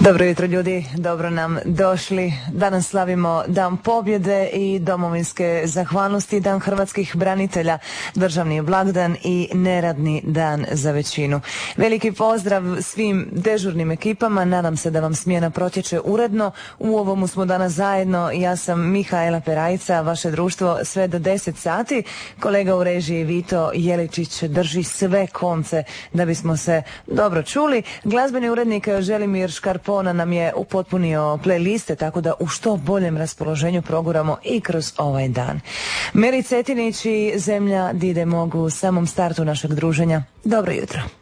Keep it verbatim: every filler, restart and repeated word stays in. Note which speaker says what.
Speaker 1: Dobro jutro ljudi, dobro nam došli. Danas slavimo Dan pobjede i domovinske zahvalnosti, Dan hrvatskih branitelja, državni blagdan i neradni dan za većinu. Veliki pozdrav svim dežurnim ekipama, nadam se da vam smjena protječe uredno. U ovomu smo danas zajedno, ja sam Mihaela Perajica, vaše društvo sve do deset sati. Kolega u režiji Vito Jeličić drži sve konce da bismo se dobro čuli. Glazbeni urednik Želimir Škarpona nam je upotpunio playliste, tako da u što boljem raspoloženju proguramo i kroz ovaj dan. Meri Cetinić i Zemlja Dide mogu u samom startu našeg druženja. Dobro jutro.